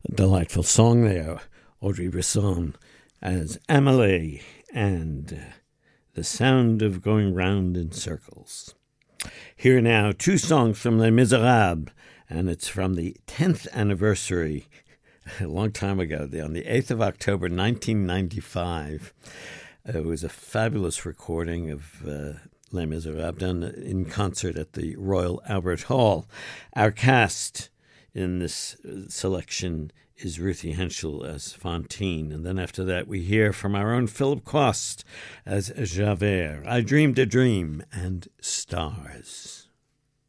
A delightful song there, Audrey Brisson as Amelie, and The Sound of Going Round in Circles. Here now, two songs from Les Miserables, and it's from the 10th anniversary, a long time ago, on the 8th of October, 1995. It was a fabulous recording of Les Miserables done in concert at the Royal Albert Hall. Our cast in this selection is Ruthie Henschel as Fantine. And then after that, we hear from our own Philip Quast as Javert, I Dreamed a Dream, and Stars.